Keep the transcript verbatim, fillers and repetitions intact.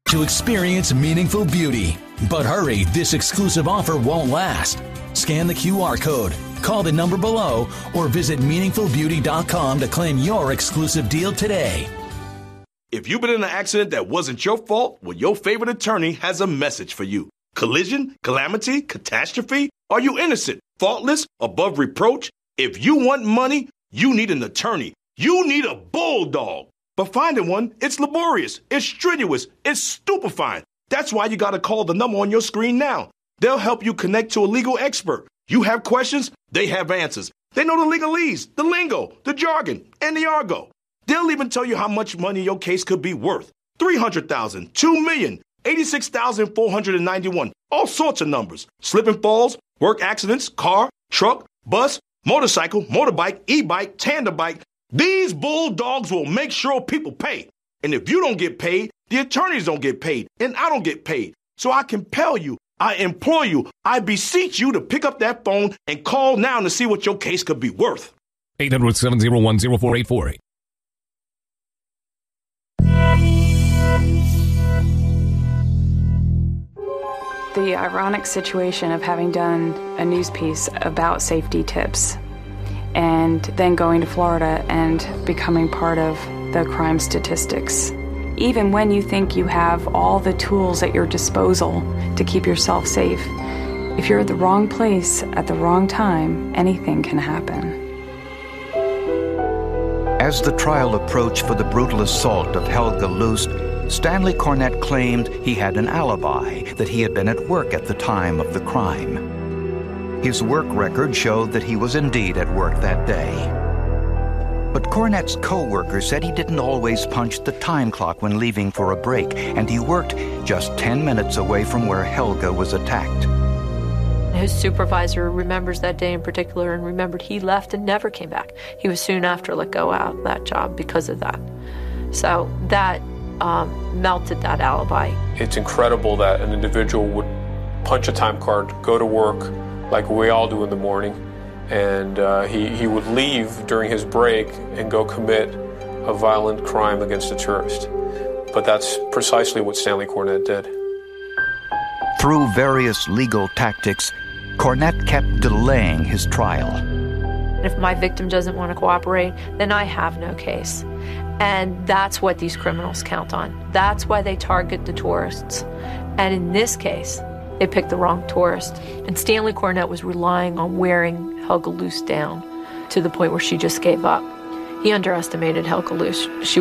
to experience meaningful beauty. But hurry, this exclusive offer won't last. Scan the Q R code, call the number below, or visit meaningful beauty dot com to claim your exclusive deal today. If you've been in an accident that wasn't your fault, well, your favorite attorney has a message for you. Collision, calamity, catastrophe? Are you innocent, faultless, above reproach? If you want money, you need an attorney. You need a bulldog. But finding one, it's laborious, it's strenuous, it's stupefying. That's why you got to call the number on your screen now. They'll help you connect to a legal expert. You have questions, they have answers. They know the legalese, the lingo, the jargon, and the argot. They'll even tell you how much money your case could be worth. three hundred thousand dollars, two million dollars, eighty-six thousand four hundred ninety-one, all sorts of numbers. Slip and falls, work accidents, car, truck, bus, motorcycle, motorbike, e-bike, tandem bike. These bulldogs will make sure people pay. And if you don't get paid, the attorneys don't get paid, and I don't get paid. So I compel you, I implore you, I beseech you to pick up that phone and call now to see what your case could be worth. eight hundred, seven oh one, oh four eight four. The ironic situation of having done a news piece about safety tips and then going to Florida and becoming part of the crime statistics. Even when you think you have all the tools at your disposal to keep yourself safe, if you're at the wrong place at the wrong time, anything can happen. As the trial approached for the brutal assault of Helga Lust, Stanley Cornett claimed he had an alibi, that he had been at work at the time of the crime. His work record showed that he was indeed at work that day. But Cornett's co-worker said he didn't always punch the time clock when leaving for a break, and he worked just ten minutes away from where Helga was attacked. His supervisor remembers that day in particular and remembered he left and never came back. He was soon after let go out of that job because of that. So that um, melted that alibi. It's incredible that an individual would punch a time card, go to work like we all do in the morning, and uh, he, he would leave during his break and go commit a violent crime against a tourist. But that's precisely what Stanley Cornett did. Through various legal tactics, Cornett kept delaying his trial. If my victim doesn't want to cooperate, then I have no case. And that's what these criminals count on. That's why they target the tourists. And in this case, they picked the wrong tourist. And Stanley Cornett was relying on wearing Helga Lust down to the point where she just gave up. He underestimated Helga Lust. She